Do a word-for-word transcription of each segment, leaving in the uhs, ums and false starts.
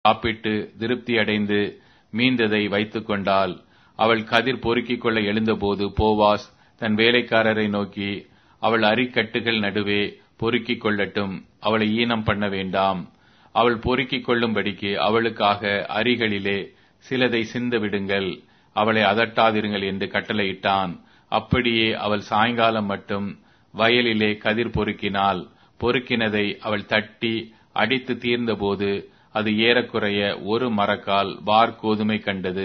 சாப்பிட்டு திருப்தி அடைந்து மீந்ததை வைத்துக் கொண்டாள். அவள் கதிர் பொறுக்கிக் கொள்ள எழுந்தபோது போவாஸ் தன் வேலைக்காரரை நோக்கி, அவள் அரிக்கட்டுகள் நடுவே பொறுக்கிக் கொள்ளட்டும், அவளை ஈனம் பண்ண வேண்டாம். அவள் பொறுக்கிக் கொள்ளும்படிக்கு அவளுக்காக அரிகளிலே சிலதை சிந்த விடுங்கள், அவளை அதட்டாதிருங்கள் என்று கட்டளையிட்டான். அப்படியே அவள் சாயங்காலம் மட்டும் வயலிலே கதிர் பொறுக்கினாள். பொறுக்கினதை அவள் தட்டி அடித்து தீர்ந்தபோது அது ஏறக்குறைய ஒரு மரக்கால் வார் கோதுமை கண்டது.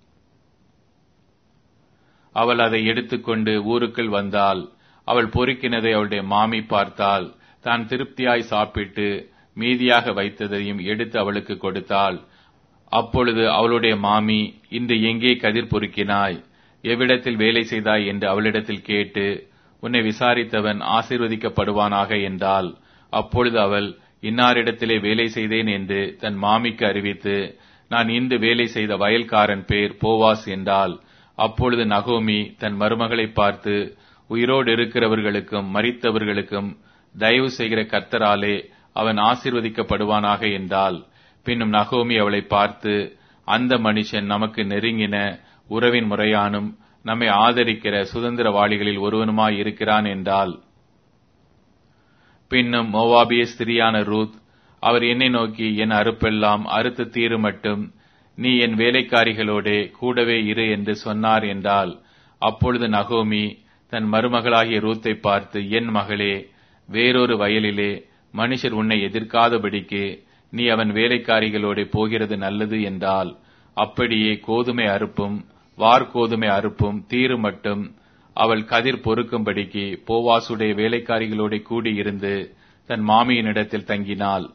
அவள் அதை எடுத்துக்கொண்டு ஊருக்குள் வந்தாள். அவள் பொறுக்கினதை அவளுடைய மாமி பார்த்தாள். தான் திருப்தியாய் சாப்பிட்டு மீதியாக வைத்ததையும் எடுத்து அவளுக்கு கொடுத்தாள். அப்பொழுது அவளுடைய மாமி, இன்று எங்கே கதிர் பொறுக்கினாய், எவ்விடத்தில் வேலை செய்தாய் என்று அவளிடத்தில் கேட்டு, உன்னை விசாரித்தவன் ஆசீர்வதிக்கப்படுவானாக என்றாள். அப்பொழுது அவள், இன்னாரிடத்திலே வேலை செய்தேன் என்று தன் மாமிக்கு அறிவித்து, நான் இன்று வேலை செய்த வயல்காரன் பேர் போவாஸ் என்றாள். அப்பொழுது நகோமி தன் மருமகளை பார்த்து, உயிரோடு இருக்கிறவர்களுக்கும் மரித்தவர்களுக்கும் தயவு செய்கிற கர்த்தராலே அவன் ஆசீர்வதிக்கப்படுவானாக என்றாள். பின்னும் நகோமி அவளை பார்த்து, அந்த மனுஷன் நமக்கு நெருங்கின உறவின் முறையானும் நம்மை ஆதரிக்கிற சுதந்திரவாளிகளில் ஒருவனுமாய் இருக்கிறான் என்றாள். பின்னும் மோவாபிய ஸ்திரியான ரூத், அவர் என்னை நோக்கி, என் அறுப்பெல்லாம் அறுத்து தீரு மட்டும் நீ என் வேலைக்காரிகளோடே கூடவே இரு என்று சொன்னார் என்றால். அப்பொழுது நகோமி தன் மருமகளாகிய ரூத்தை பார்த்து, என் மகளே, வேறொரு வயலிலே மனுஷர் உன்னை எதிர்க்காதபடிக்கு நீ அவன் வேலைக்காரிகளோடே போகிறது நல்லது என்றால். அப்படியே கோதுமை அறுப்பும் வார்கோதுமை அறுப்பும் தீரு மட்டும் அவள் கதிர் பொறுக்கும்படிக்கு போவாசுடைய வேலைக்காரிகளோட கூடியிருந்து தன் மாமியினிடத்தில் தங்கினாள்.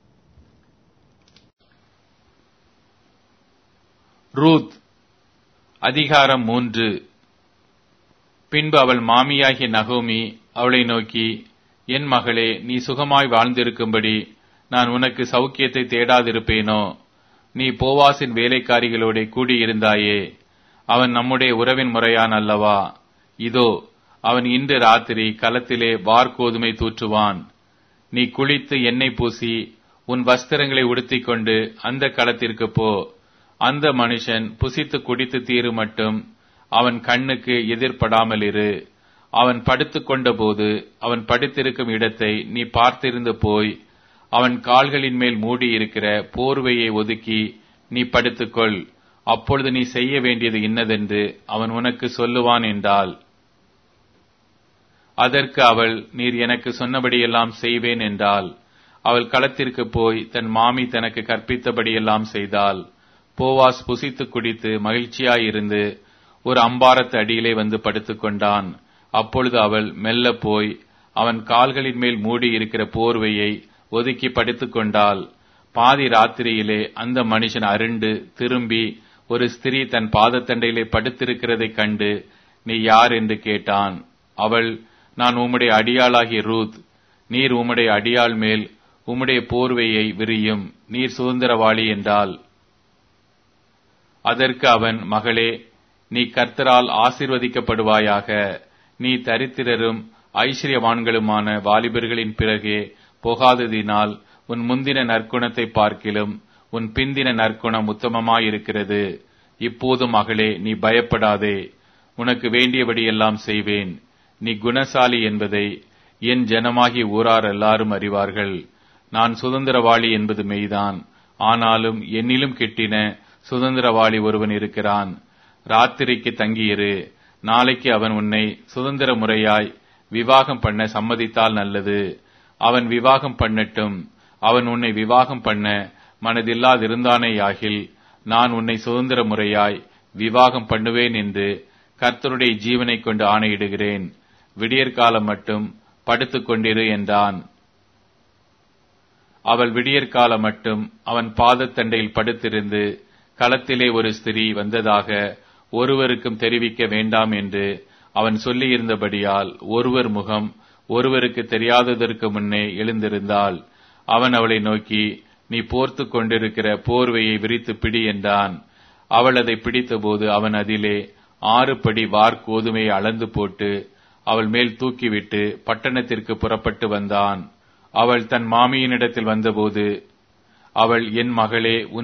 ரூத் அதிகாரம் மூன்று. பின்பு அவள் மாமியாகிய நகோமி அவளை நோக்கி, என் மகளே, நீ சுகமாய் வாழ்ந்திருக்கும்படி நான் உனக்கு சௌக்கியத்தை தேடாதிருப்பேனோ? நீ போவாசின் வேலைக்காரிகளோட கூடியிருந்தாயே, அவன் நம்முடைய உறவின் முறையான் அல்லவா? இதோ அவன் இன்று ராத்திரி களத்திலே வார்கோதுமை தூற்றுவான். நீ குளித்து எண்ணெய் பூசி உன் வஸ்திரங்களை உடுத்திக் கொண்டு அந்த களத்திற்கு போ. அந்த மனுஷன் புசித்து குடித்து தீரு மட்டும் அவன் கண்ணுக்கு எதிர்படாமல் இரு. அவன் படுத்துக் கொண்ட போது அவன் படுத்திருக்கும் இடத்தை நீ பார்த்திருந்து போய் அவன் கால்களின் மேல் மூடியிருக்கிற போர்வையை ஒதுக்கி நீ படுத்துக்கொள். அப்பொழுது நீ செய்ய வேண்டியது இன்னதென்று அவன் உனக்கு சொல்லுவான் என்றாள். அதற்கு அவள், நீர் எனக்கு சொன்னபடியெல்லாம் செய்வேன் என்றாள். அவள் களத்திற்கு போய் தன் மாமி தனக்கு கற்பித்தபடியெல்லாம் செய்தாள். போவாஸ் புசித்து குடித்து மகிழ்ச்சியாயிருந்து ஒரு அம்பாரத்து அடியிலே வந்து படுத்துக்கொண்டான். அப்பொழுது அவள் மெல்ல போய் அவன் கால்களின் மேல் மூடி இருக்கிற போர்வையை ஒதுக்கி படுத்துக் கொண்டாள். பாதி ராத்திரியிலே அந்த மனுஷன் அருண்டு திரும்பி ஒரு ஸ்திரீ தன் பாதத்தண்டையிலே படுத்திருக்கிறதைக் கண்டு, நீ யார் என்று கேட்டான். அவள், நான் உம்முடைய அடியாளாகிய ரூத். நீர் உம்முடைய அடியாள் மேல் உம்முடைய போர்வையை விரியும், நீர் சுதந்திரவாளி என்றாள். அதற்கு அவன், மகளே, நீ கர்த்தரால் ஆசீர்வதிக்கப்படுவாயாக. நீ தரித்திரரும் ஐஸ்வர்யவான்களுமான வாலிபர்களின் பிறகே போகாததினால் உன் முந்தின நற்குணத்தை பார்க்கிலும் உன் பிந்தின நற்குணம் உத்தமமாயிருக்கிறது. இப்போது மகளே, நீ பயப்படாதே, உனக்கு வேண்டியபடியெல்லாம் செய்வேன். நீ குணசாலி என்பதை என் ஜனமாகிய ஊரார் எல்லாரும் அறிவார்கள். நான் சுதந்திரவாளி என்பது மெய்தான், ஆனாலும் என்னிலும் கெட்டின சுதந்திரவாளி ஒருவன் இருக்கிறான். ராத்திரிக்கு தங்கியிரு, நாளைக்கு அவன் உன்னை சுதந்திர முறையாய் விவாகம் பண்ண சம்மதித்தால் நல்லது. அவன் விவாகம் பண்ணட்டும். அவன் உன்னை விவாகம் பண்ண மனதில்லாதிருந்தானேயாகில் நான் உன்னை சுதந்திர முறையாய் விவாகம் பண்ணுவேன் என்று கர்த்தருடைய ஜீவனை கொண்டு ஆணையிடுகிறேன். விடியற்காலம் மட்டும் படுத்துக் கொண்டிரு என்றான். அவள் விடியற்காலம் மட்டும் அவன் பாதத்தண்டையில் படுத்திருந்து களத்திலே ஒரு ஸ்திரீ வந்ததாக ஒருவருக்கும் தெரிவிக்க வேண்டாம் என்று அவன் சொல்லியிருந்தபடியால் ஒருவர் முகம் ஒருவருக்கு தெரியாததற்கு முன்னே எழுந்திருந்தாள். அவன் அவளை நோக்கி, நீ போர்த்து கொண்டிருக்கிற போர்வையை விரித்து பிடி என்றான். அவள் அதை பிடித்தபோது அவன் அதிலே ஆறு படி வார் கோதுமையை அளந்து போட்டு அவள் மேல் தூக்கிவிட்டு பட்டணத்திற்கு புறப்பட்டு வந்தான். அவள் தன் மாமியினிடத்தில் வந்தபோது அவள், என் மகளே,